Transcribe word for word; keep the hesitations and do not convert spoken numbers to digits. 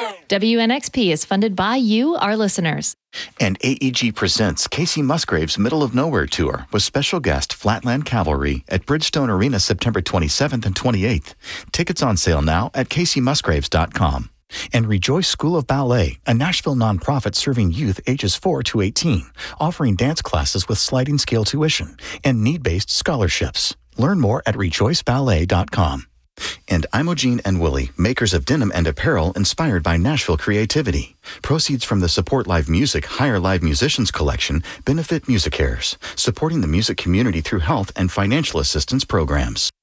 W N X P is funded by you, our listeners. And A E G presents Casey Musgrave's Middle of Nowhere Tour with special guest Flatland Cavalry at Bridgestone Arena September twenty-seventh and twenty-eighth. Tickets on sale now at casey musgraves dot com. And Rejoice School of Ballet, a Nashville nonprofit serving youth ages four to eighteen, offering dance classes with sliding scale tuition and need-based scholarships. Learn more at rejoice ballet dot com. And Imogene and Willie, makers of denim and apparel inspired by Nashville creativity. Proceeds from the Support Live Music Hire Live Musicians collection benefit MusiCares, supporting the music community through health and financial assistance programs.